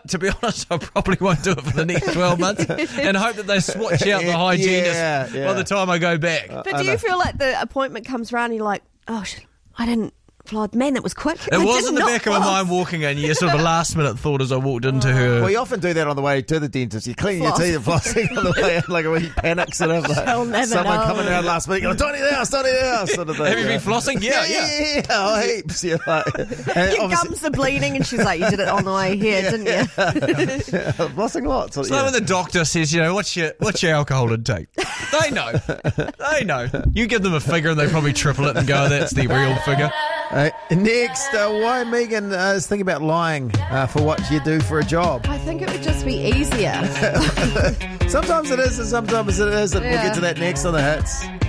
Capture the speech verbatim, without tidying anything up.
But to be honest, I probably won't do it for the next twelve months and hope that they switch out the hygienist Yeah, yeah. by the time I go back. But do you feel like the appointment comes around and you're like, oh, shit, I didn't floss. Man, that was quick. It I was did in the not back of my floss. mind walking in. Yeah, sort of a last minute thought as I walked into her. Well, you often do that on the way to the dentist. You clean Floss. your teeth and flossing on the way in, like when he panics and have like, She'll never someone know. coming down last week, like, Tony the house, Tony the house, sort of thing. Have you yeah. been flossing? Yeah, Yeah, yeah. yeah, yeah. Oh, heaps. Yeah, like, and Your obviously- gums are bleeding, and she's like, you did it on the way here, didn't you? flossing lots. So yeah. when the doctor says, you know, what's your what's your alcohol intake? They know. They know. You give them a figure and they probably triple it and go, that's the real figure. Uh, next, uh, why Megan uh, is thinking about lying uh, for what you do for a job. I think it would just be easier. Sometimes it is and sometimes it isn't. We'll Yeah. get to that next on the hits.